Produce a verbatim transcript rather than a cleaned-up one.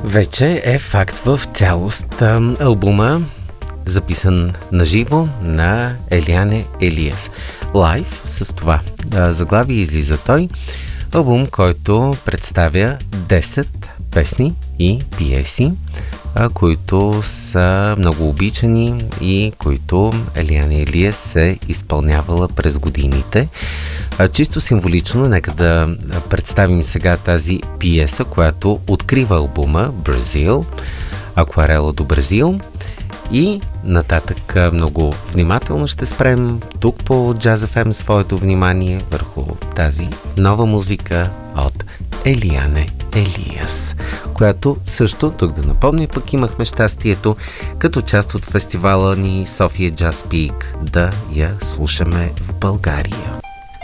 Вече е факт в цялост албума, записан на живо на Елиане Елиас. Лайв с това заглавие излиза той. Албум, който представя десет песни и пиеси, които са много обичани и които Елиане Елиас е изпълнявала през годините. Чисто символично, нека да представим сега тази пиеса, която открива албума Бразил, Акварела до Бразил, и нататък много внимателно ще спрем тук по Jazz еф ем своето внимание върху тази нова музика от Елиане Елиас, която също, тук да напомня, пък имахме щастието като част от фестивала ни София Jazz Peak да я слушаме в България.